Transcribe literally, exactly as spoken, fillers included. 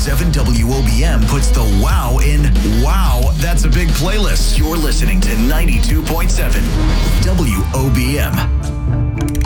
seven W O B M puts the wow in wow, that's a big playlist. You're listening to ninety-two point seven W O B M.